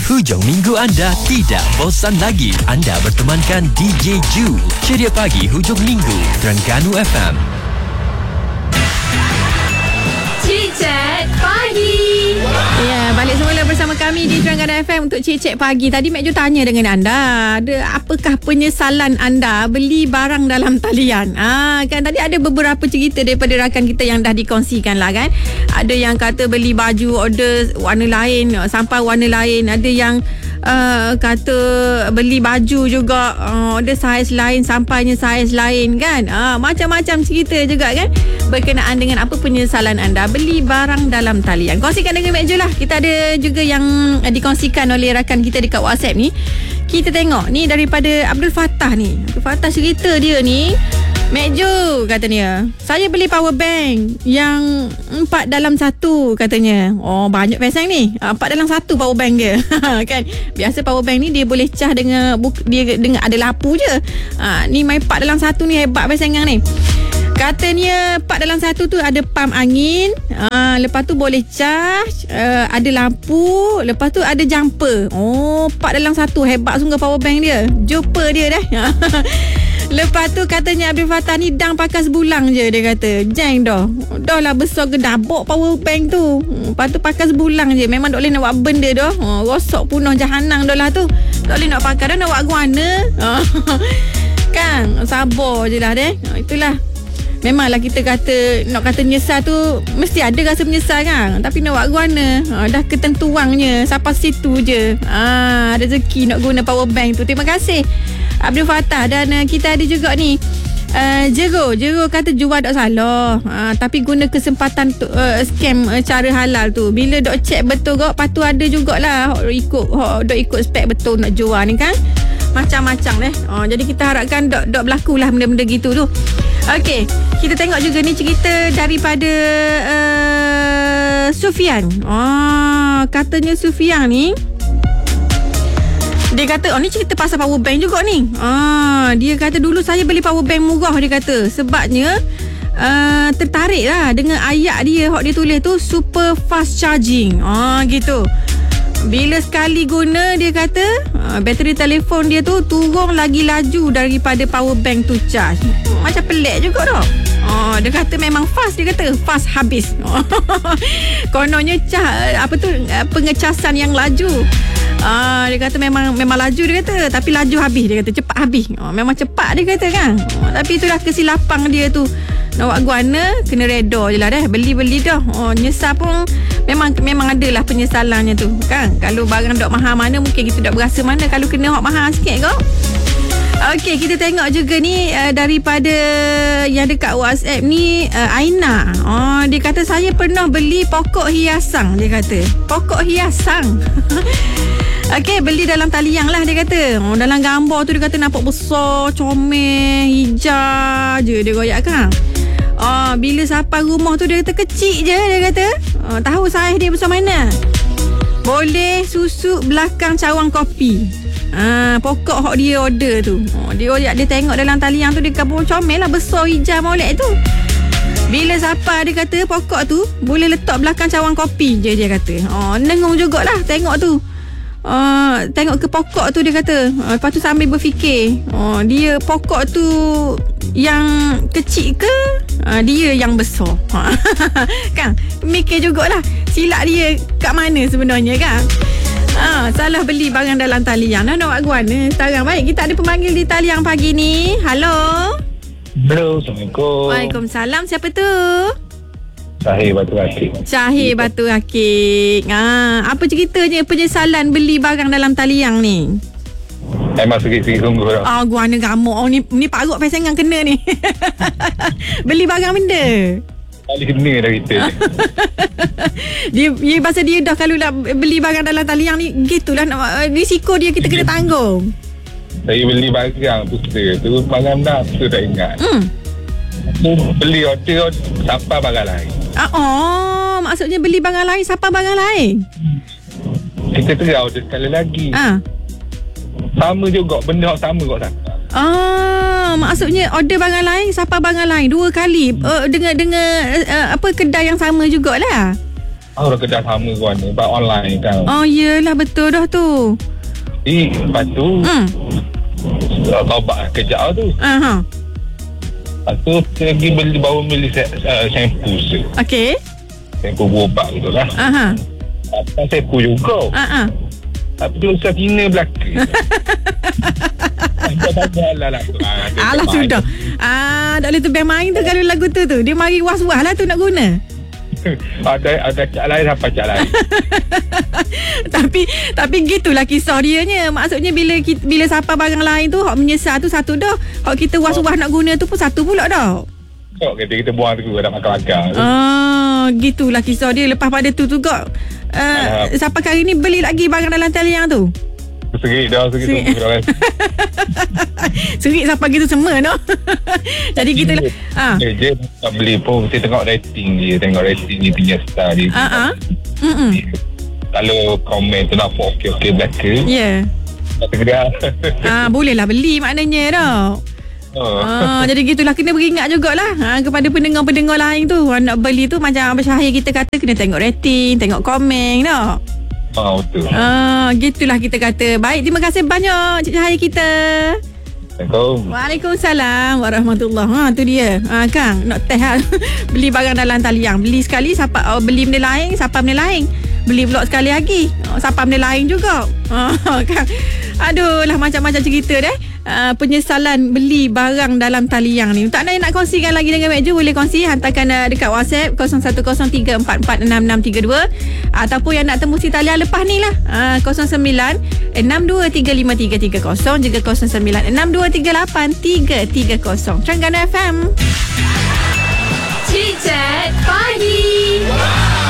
Hujung minggu anda tidak bosan lagi. Anda bertemankan DJ Ju. Ceria pagi hujung minggu, Terengganu FM. Chit-chat pagi. Ya, balik semula bersama kami di Terengganu FM untuk Cik-Cik Pagi. Tadi Mek Jo tanya dengan anda, apakah penyesalan anda beli barang dalam talian? Kan tadi ada beberapa cerita daripada rakan kita yang dah dikongsikan lah kan. Ada yang kata beli baju order warna lain, sampai warna lain. Ada yang kata beli baju juga order saiz lain, sampainya saiz lain kan. Macam-macam cerita juga kan berkenaan dengan apa penyesalan anda beli barang dalam talian. Kongsikan dengan Mek Jo lah. Kita ada juga yang dikongsikan oleh rakan kita dekat WhatsApp ni. Kita tengok ni daripada Abdul Fattah ni. Abdul Fattah cerita dia ni, Mek Jo katanya, saya beli power bank yang 4 dalam 1 katanya. Oh, banyak pesang ni. 4 dalam 1 power bank dia. Kan biasa power bank ni dia boleh cah dengan dia dengan ada lampu je. Ni main 4 dalam 1 ni hebat pesang ni. Katanya 4 dalam 1 tu ada pam angin, lepas tu boleh charge, ada lampu, lepas tu ada jumper. Oh, 4 dalam 1 hebat sungguh power bank dia. Jumper dia dah. Lepas tu katanya Abdul Fattah ni dang pakai sebulan je, dia kata. Jeng dah. Dah lah besar gedabok power bank tu. Lepas tu pakai sebulan je. Memang tak boleh nak buat benda dah. Rosak punah jahanam dah lah tu. Tak boleh nak pakai dah, nak buat guana. Kan, sabar je lah deh. Itulah. Memanglah kita kata, nak kata menyesal tu mesti ada rasa menyesal kan. Tapi nak buat guana, dah ketentuannya sampai situ je. Rezeki nak guna power bank tu. Terima kasih Abdul Fattah. Dan kita ada juga ni Jero kata jual tak salah, tapi guna kesempatan scam cara halal tu. Bila dok check betul kok, lepas tu ada jugalah dok ikut spek betul nak jual ni kan. Macam-macam jadi kita harapkan dok berlakulah benda-benda gitu tu. Okey, kita tengok juga ni cerita daripada Sufian. Katanya Sufian ni, dia kata, ni cerita pasal power bank juga ni. Dia kata dulu saya beli power bank murah, dia kata. Sebabnya tertarik lah dengan ayat dia, hok dia tulis tu super fast charging. Gitu. Bila sekali guna, dia kata bateri telefon dia tu turun lagi laju daripada power bank tu charge. Macam pelik juga dah. Dia kata memang fast, dia kata fast habis. Kononnya pengecasan yang laju. Dia kata memang laju, dia kata, tapi laju habis, dia kata cepat habis. Memang cepat, dia kata kan. Tapi itulah kesilapan dia tu. Nak buat guana, kena reda je lah dah. Beli dah. Nyesal pun memang adalah penyesalannya tu kan. Kalau barang dok mahal mana, mungkin kita dok berasa mana. Kalau kena hok mahal sikit kau. Okey, kita tengok juga ni daripada yang dekat WhatsApp ni, Aina. Dia kata saya pernah beli pokok hiasan, dia kata. Pokok hiasan. Okey, beli dalam talian lah, dia kata. Dalam gambar tu dia kata nampak besar, comel, hijau je dia royak kan. Bila sampai rumah tu dia kata kecil je, dia kata. Tahu saiz dia besar mana? Boleh susuk belakang cawang kopi. Pokok hok dia order tu. Dia tengok dalam talian tu, dia kata comel lah, besar hijau molek tu. Bila sampai, dia kata pokok tu boleh letak belakang cawang kopi je, dia kata. Nengung jugalah tengok tu. Tengok ke pokok tu, dia kata. Lepas tu sambil berfikir, dia pokok tu yang kecil ke dia yang besar? Kan mikir jugalah silap dia kat mana sebenarnya kan. Salah beli barang dalam talian. Nak buat guana sekarang. Baik, kita ada pemanggil di talian pagi ni. Halo. Assalamualaikum. Waalaikumsalam. Siapa tu? Syahir Batu Akik. Apa ceritanya penyesalan beli barang dalam talian ni? Memang segi-segi sungguh dah. Guana gamuk. Ni parut pasangan kena ni. Beli barang benda. Kali kena dah kita. Dia pasal dia dah kalau nak beli barang dalam talian ni, gitulah risiko dia kita kena tanggung. Saya beli barang tu barang dah tu tak ingat. Beli order siapa barang lain. Maksudnya beli barang lain siapa barang lain. Kita terau order sekali lagi. Sama juga, benda sama kok tak. Maksudnya order barang lain, siapa barang lain 2 kali dengan kedai yang sama jugalah. Orang kerja sama kawan ni, buat online kan. Oh, yelah betul dah tu. Lepas tu, kau buat kerja tu. Aha. Lepas tu, saya baru beli shampoo tu. Okey. Shampoo berubat tu lah. Aha. Lepas shampoo juga. Aha. Tapi tu usah kena belaka. Alah sudah. Tak boleh terbang main tu kalau lagu tu. Dia mari was-was lah tu nak guna. Ada cak lain apa cak lain. Tapi gitulah kisah dia nya. Maksudnya bila siapa barang lain tu hak menyesal tu satu dah. Hak kita was-was nak guna tu pun satu pula dah. Kita buang tu dah makan-makan. Gitulah kisah dia. Lepas pada tu juga siapa kali ni beli lagi barang dalam talian tu. Serik dah. Serik siapa gitu semua no. Jadi kita lah dia tak beli pun. Kita tengok rating dia. Punya star dia. Kalau komen tu nampak okey belaka. Ya. Boleh lah beli maknanya dah. Jadi gitulah, kena beringat jugalah kepada pendengar-pendengar lain tu. Nak beli tu macam Abang Syahir kita kata, kena tengok rating, tengok komen dah. Betul. Gitulah kita kata. Baik, terima kasih banyak Cik Syahir kita. Assalamualaikum. Waalaikumsalam warahmatullahi. Tu dia. Kang nak test beli barang dalam talian. Beli sekali siapa beli benda lain, siapa benda lain. Beli pula sekali lagi, siapa benda lain juga. Kang. Aduh lah macam-macam cerita deh. Penyesalan beli barang dalam talian ni. Tak nak kongsikan lagi dengan Mek Ju, boleh kongsi, hantarkan dekat WhatsApp 0103446632 ataupun yang nak tembus talian lepas ni lah 0962353330 juga 0962383330. Terengganu FM. Chit Chat Pagi.